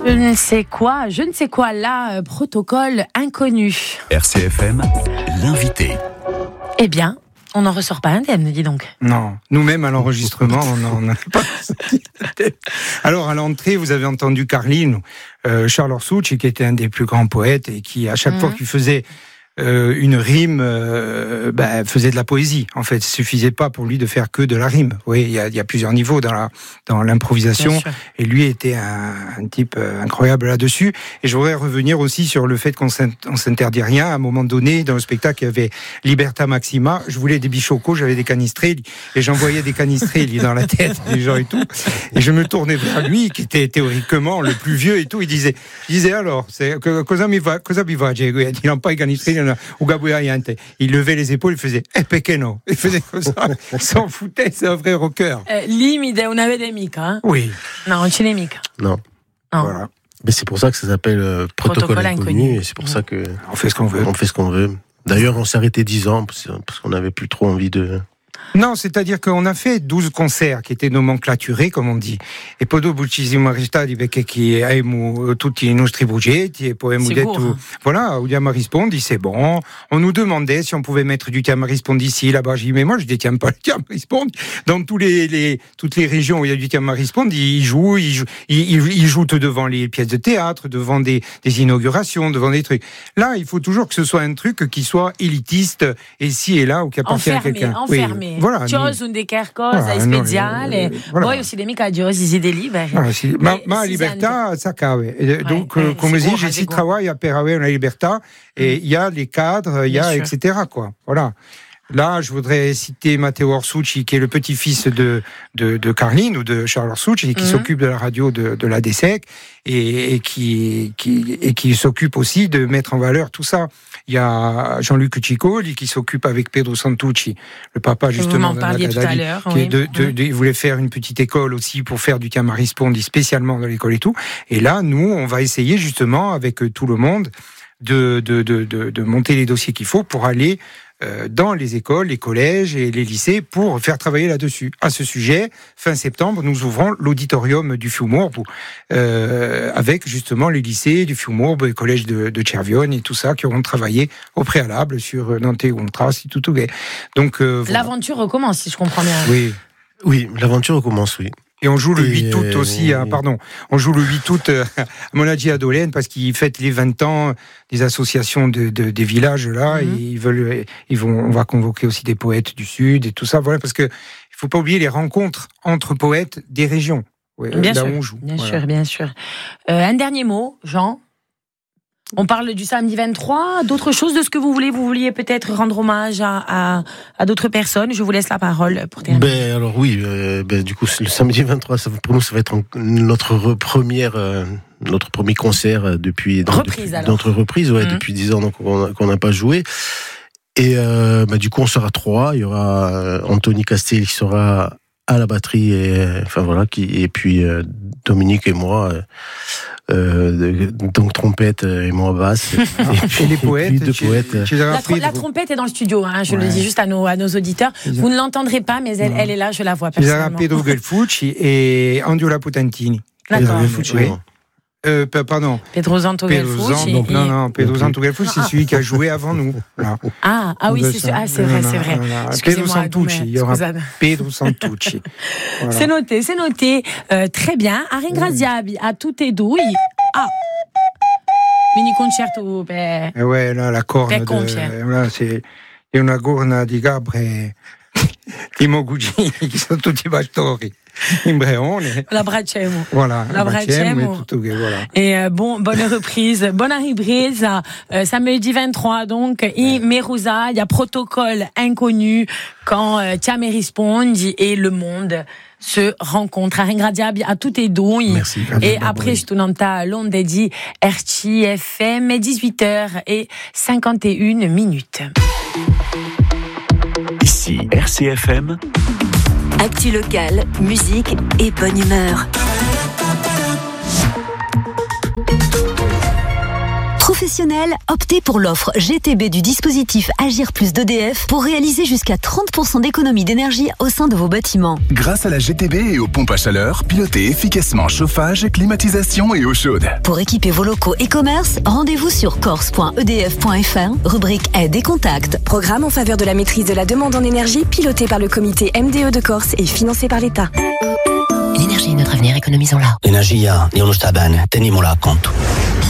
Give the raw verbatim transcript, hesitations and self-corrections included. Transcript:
Je ne sais quoi, je ne sais quoi là, euh, protocole inconnu. R C F M, l'invité. Eh bien, on n'en ressort pas indemne, dis donc. Non, nous-mêmes à l'enregistrement, on n'en a pas. Alors à l'entrée, vous avez entendu Carlin, euh, Charles Orsucci, qui était un des plus grands poètes et qui, à chaque mmh. fois qu'il faisait euh, une rime, euh, bah, faisait de la poésie. En fait, il suffisait pas pour lui de faire que de la rime. Oui, il y a, il y a plusieurs niveaux dans la dans l'improvisation. Et lui était un, un type incroyable là-dessus. Et je voudrais revenir aussi sur le fait qu'on ne s'interdit rien. À un moment donné, dans le spectacle, il y avait Libertà Maxima. Je voulais des bichocos, j'avais des canistrés, et j'envoyais des canistrés dans la tête des gens et tout. Et je me tournais vers lui, qui était théoriquement le plus vieux et tout. Il disait, il disait alors, c'est, cosa mi va, cosa mi va, il n'a pas canistré. Il levait les épaules, il faisait eh pequeno, il faisait comme ça, il s'en foutait, c'est un vrai rocker. Euh, limite, on avait des mica, hein. Oui. Non, on des mica. Non. non. Voilà. Mais c'est pour ça que ça s'appelle euh, protocole, protocole inconnu, inconnu, et c'est pour mmh. ça que on fait ce qu'on veut. On fait ce qu'on veut. D'ailleurs, on s'est arrêté dix ans parce qu'on n'avait plus trop envie de. Non, c'est-à-dire qu'on a fait douze concerts qui étaient nomenclaturés, comme on dit. Et poi dopo ci siamo arrestati perché che abbiamo tutti i nostri progetti e poi abbiamo detto, voilà, Udiamo a rispondi, c'est bon. On nous demandait si on pouvait mettre du Tiamo a rispondi ici, là-bas. J'ai dit, mais moi, je détiens pas le Tiamo a rispondi. Dans tous les, les, toutes les régions où il y a du Tiamo a rispondi, ils jouent, ils jouent, ils, ils jouent devant les pièces de théâtre, devant des, des inaugurations, devant des trucs. Là, il faut toujours que ce soit un truc qui soit élitiste, ici et là, ou qui appartient enfermé, à quelqu'un. Enfermé. Oui. Voilà, Ciò un delle cose speciali, poi aussi des mica di si siete liberi. Ah, sì. Ma, ma libertà, ça cave. Donc, ouais, comme je dis, je travaille per avere una libertà, et il y a les cadres, il y a, et cetera, quoi. Voilà. Là, je voudrais citer Matteo Orsucci, qui est le petit-fils de, de, de Carlin, ou de Charles Orsucci, qui mm-hmm. s'occupe de la radio de, de la D S E C, et, et, qui, qui, et qui s'occupe aussi de mettre en valeur tout ça. Il y a Jean-Luc Ciccoli, qui s'occupe avec Pedro Santucci, le papa, justement, de la tout à l'heure, qui oui. de, de, de, il voulait faire une petite école aussi pour faire du Tiamo a rispondi, spécialement dans l'école et tout. Et là, nous, on va essayer, justement, avec tout le monde, de, de, de, de, de monter les dossiers qu'il faut pour aller dans les écoles, les collèges et les lycées pour faire travailler là-dessus. À ce sujet, fin septembre, nous ouvrons l'auditorium du Fiumorbo euh, avec justement les lycées du Fiumorbo et le collège de, de Cervione et tout ça qui auront travaillé au préalable sur Nantes Ultras et tout, tout. Donc euh, voilà. L'aventure recommence, si je comprends bien. Oui, oui, l'aventure recommence, oui. Et on joue le huit août aussi, euh, pardon, on joue le huit août euh, à Monaggi à Dolène parce qu'ils fêtent les vingt ans des associations de, de, des villages là, mm-hmm. et ils veulent, ils vont, on va convoquer aussi des poètes du Sud et tout ça, voilà, parce que il faut pas oublier les rencontres entre poètes des régions, ouais, bien là sûr, où on joue. Bien voilà. sûr, bien sûr. Euh, un dernier mot, Jean. On parle du samedi vingt-trois, d'autres choses de ce que vous voulez. Vous vouliez peut-être rendre hommage à, à, à d'autres personnes. Je vous laisse la parole pour terminer. Ben, alors oui, euh, ben, du coup, le samedi vingt-trois, ça, pour nous, ça va être en, notre première, euh, notre premier concert depuis, donc, reprise, depuis alors. notre reprise, ouais, mmh. depuis dix ans donc, qu'on n'a pas joué. Et euh, ben, du coup, on sera trois. Il y aura euh, Anthony Castel qui sera à la batterie, et, enfin voilà, qui, et puis euh, Dominique et moi. Euh, Euh, donc trompette et moi basse. Ah, et, puis, et les poètes, et tu, poètes. Tu la, tr- la trompette est dans le studio, hein, je ouais. le dis juste à nos, à nos auditeurs. Vous ne l'entendrez pas, mais elle, elle est là, je la vois personnellement. Pedro Gelfucci et Andrea Putantini. D'accord. Oui. Euh, pardon. Pedro Santo Gelfucci. Donc, non, non, Pedro Santo Gelfucci, c'est celui qui a joué avant nous. Là. Ah, ah oui, c'est, su- ah, c'est vrai, c'est vrai. Pedro Santucci, il y aura Pedro Santucci. Voilà. C'est noté, c'est noté. Euh, très bien. A ringraziarvi a tutte e due. Ah. Mini concerto per... Eh ouais, là, la corne de... Là, c'est... Il y a una corna di Gabre e Timo Gugini, qui sont tutti bastori. Imbreone. L'abbracciamo. Voilà. L'abbracciamo. Et, tutto, voilà. et euh, bon, bonne reprise, bonne reprise. Euh, samedi vingt-trois, donc, in Merusa, il y a protocole inconnu quand euh, Tiamo a rispondi et le monde se rencontre. A ringraziarvi a tutte e due. Merci. Et après, je tourne à l'onde di R C F M, dix-huit heures cinquante et une minutes. Ici R C F M. Actu locale, musique et bonne humeur. Professeur professionnels, optez pour l'offre G T B du dispositif Agir Plus d'E D F pour réaliser jusqu'à trente pour cent d'économie d'énergie au sein de vos bâtiments. Grâce à la G T B et aux pompes à chaleur, pilotez efficacement chauffage, climatisation et eau chaude. Pour équiper vos locaux et commerces, rendez-vous sur corse point e d f point f r, rubrique aide et contact. Programme en faveur de la maîtrise de la demande en énergie piloté par le comité M D E de Corse et financé par l'État. L'énergie est notre avenir, économisons-la. L'énergie, ni on nous tabanne, tenimos-la compte.